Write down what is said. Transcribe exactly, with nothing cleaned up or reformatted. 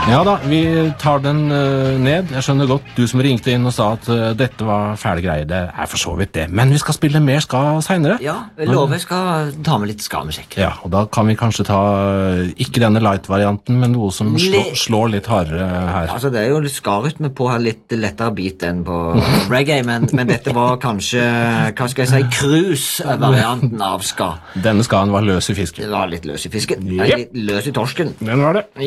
Ja da, vi tar den uh, ned. Jeg skjønner godt, du som ringte inn og sa at uh, dette var fæle greier. Det er for så vidt det. Men vi skal spille mer ska senere. Ja, jeg lover jeg skal ta med litt ska-musikk. Ja, og da kan vi kanskje ta uh, ikke denne light-varianten, men noe som slå, slår litt hardere her. Altså, det er jo litt ska-rytme på her, litt lettere beat enn på reggae, men, men dette var kanskje, hva skal jeg si, cruise-varianten av ska. Denne skaen var løs i fisken. Det var litt løs i fisken. Yep. Litt løs i torsken. Den var det.